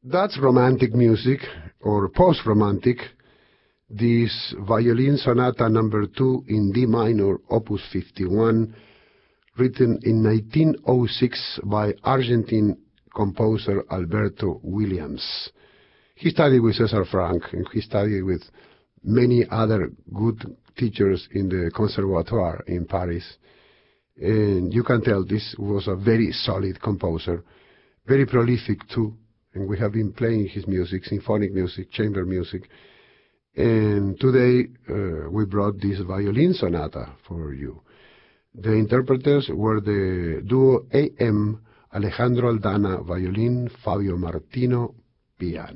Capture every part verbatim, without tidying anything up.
That's romantic music, or post-romantic. This Violin Sonata number two in D minor, opus fifty-one, written in nineteen oh six by Argentine composer Alberto Williams. He studied with César Franck, and he studied with many other good teachers in the Conservatoire in Paris. And you can tell this was a very solid composer, very prolific too. And we have been playing his music, symphonic music, chamber music. And today uh, we brought this Violin Sonata for you. The interpreters were the duo A M, Alejandro Aldana, violin, Fabio Martino, piano.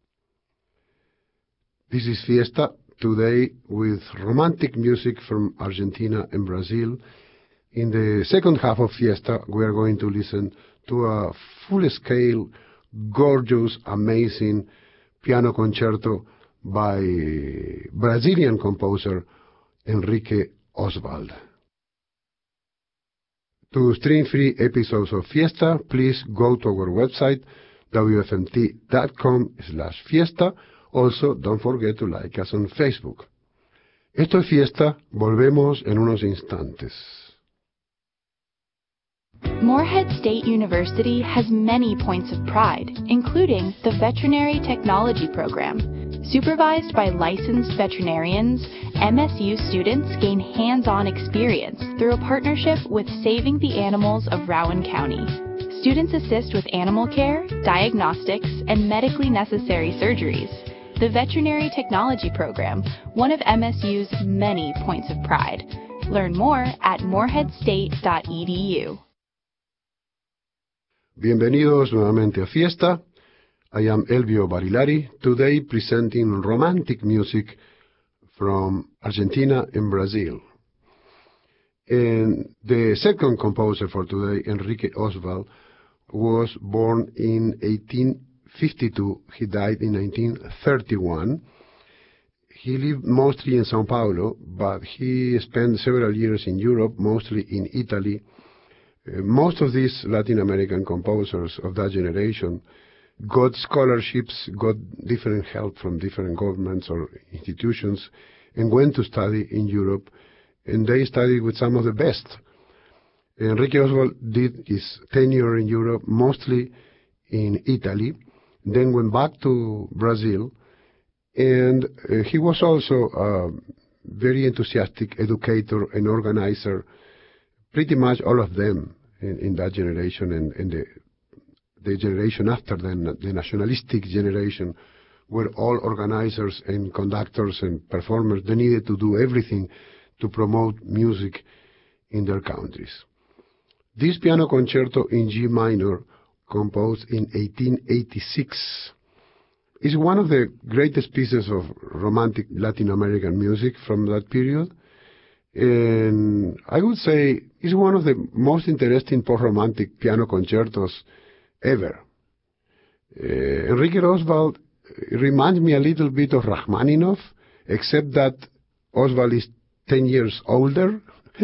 This is Fiesta, today with romantic music from Argentina and Brazil. In the second half of Fiesta, we are going to listen to a full-scale, gorgeous, amazing piano concerto by Brazilian composer Enrique Oswald. To stream free episodes of Fiesta, please go to our website, w f m t dot com slash fiesta. Also, don't forget to like us on Facebook. Esto es Fiesta, volvemos en unos instantes. Morehead State University has many points of pride, including the Veterinary Technology Program. Supervised by licensed veterinarians, M S U students gain hands-on experience through a partnership with Saving the Animals of Rowan County. Students assist with animal care, diagnostics, and medically necessary surgeries. The Veterinary Technology Program, one of M S U's many points of pride. Learn more at morehead state dot e d u. Bienvenidos nuevamente a Fiesta. I am Elvio Barilari, today presenting romantic music from Argentina and Brazil. And the second composer for today, Enrique Oswald, was born in eighteen fifty-two. He died in nineteen thirty-one. He lived mostly in São Paulo, but he spent several years in Europe, mostly in Italy. Uh, most of these Latin American composers of that generation got scholarships, got different help from different governments or institutions, and went to study in Europe, and they studied with some of the best. Enrique Oswald did his tenure in Europe, mostly in Italy, then went back to Brazil, and uh, he was also a very enthusiastic educator and organizer, pretty much all of them in, in that generation, and, and the the generation after them, the nationalistic generation, were all organizers and conductors and performers. They needed to do everything to promote music in their countries. This piano concerto in G minor, composed in eighteen eighty-six, is one of the greatest pieces of romantic Latin American music from that period. And I would say it's one of the most interesting post-romantic piano concertos ever. Uh, Enrique Oswald reminds me a little bit of Rachmaninoff, except that Oswald is ten years older,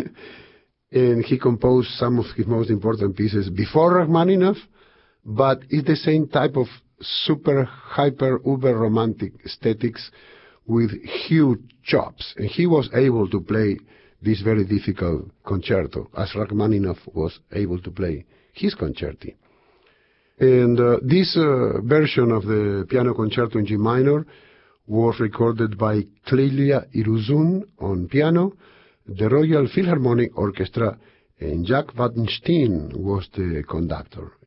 and he composed some of his most important pieces before Rachmaninoff, but it's the same type of super, hyper, uber romantic aesthetics with huge chops, and he was able to play this very difficult concerto, as Rachmaninoff was able to play his concerti. And uh, this uh, version of the piano concerto in G minor was recorded by Clelia Iruzun on piano, the Royal Philharmonic Orchestra, and Jack Wattenstein was the conductor.